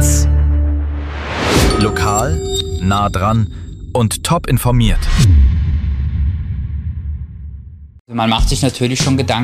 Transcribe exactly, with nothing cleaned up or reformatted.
eins. Lokal, nah dran und top informiert. Man macht sich natürlich schon Gedanken.